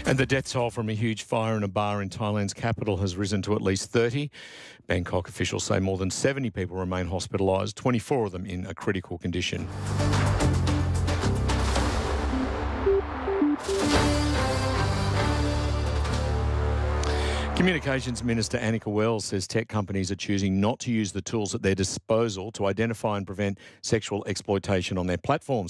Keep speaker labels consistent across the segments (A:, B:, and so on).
A: And the death toll from a huge fire in a bar in Thailand's capital has risen to at least 30. Bangkok officials say more than 70 people remain hospitalised, 24 of them in a critical condition. Communications Minister Anika Wells says tech companies are choosing not to use the tools at their disposal to identify and prevent sexual exploitation on their platforms.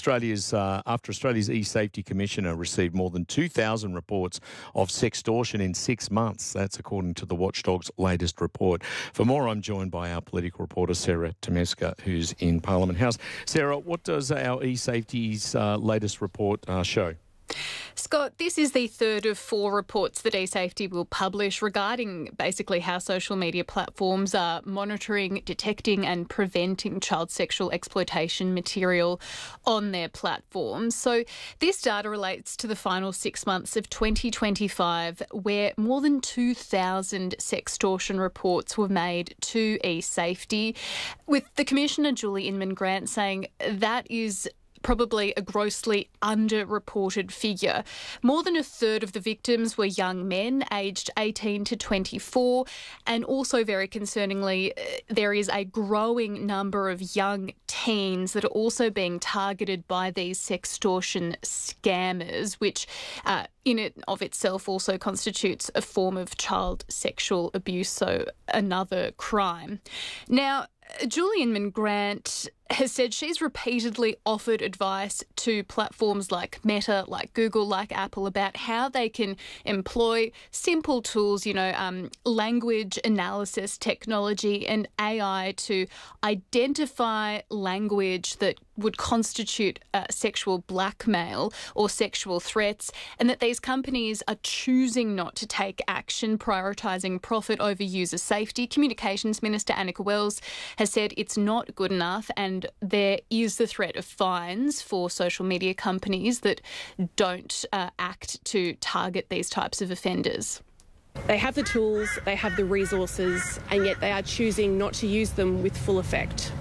A: After Australia's e-Safety Commissioner received more than 2,000 reports of sextortion in 6 months. That's according to the Watchdog's latest report. For more, I'm joined by our political reporter, Sarah Tomeska, who's in Parliament House. Sarah, what does our e-Safety's latest report show?
B: Scott, this is the third of 4 reports that eSafety will publish regarding basically how social media platforms are monitoring, detecting and preventing child sexual exploitation material on their platforms. So this data relates to the final 6 months of 2025, where more than 2,000 sextortion reports were made to eSafety, with the Commissioner, Julie Inman-Grant, saying that is probably a grossly underreported figure. More than a third of the victims were young men aged 18 to 24, and also very concerningly, there is a growing number of young teens that are also being targeted by these sextortion scammers, which in and of itself also constitutes a form of child sexual abuse, so another crime. Now, Julie Inman-Grant has said she's repeatedly offered advice to platforms like Meta, like Google, like Apple about how they can employ simple tools, language analysis technology and AI to identify language that would constitute sexual blackmail or sexual threats, and that these companies are choosing not to take action, prioritising profit over user safety. Communications Minister Anika Wells has said it's not good enough, and there is the threat of fines for social media companies that don't act to target these types of offenders.
C: They have the tools, they have the resources, and yet they are choosing not to use them with full effect.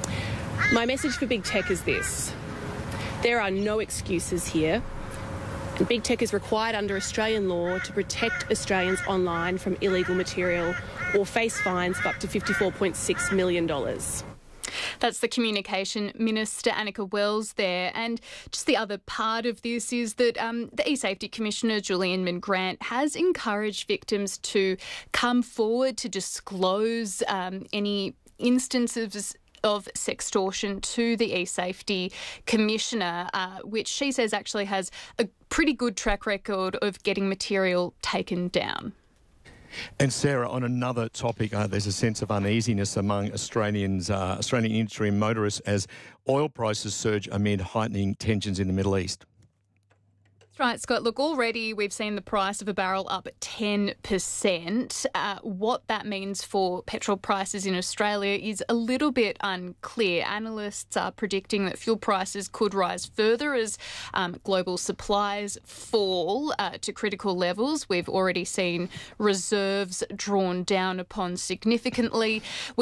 C: My message for big tech is this: there are no excuses here, and big tech is required under Australian law to protect Australians online from illegal material or face fines of up to $54.6 million.
B: That's the Communication Minister, Anika Wells, there. And just the other part of this is that the eSafety Commissioner, Julie Inman-Grant, has encouraged victims to come forward to disclose any instances of sextortion to the eSafety Commissioner, which she says actually has a pretty good track record of getting material taken down.
A: And Sarah, on another topic, there's a sense of uneasiness among Australian industry and motorists as oil prices surge amid heightening tensions in the Middle East.
B: Right, Scott. Look, already we've seen the price of a barrel up 10%. What that means for petrol prices in Australia is a little bit unclear. Analysts are predicting that fuel prices could rise further as global supplies fall to critical levels. We've already seen reserves drawn down upon significantly.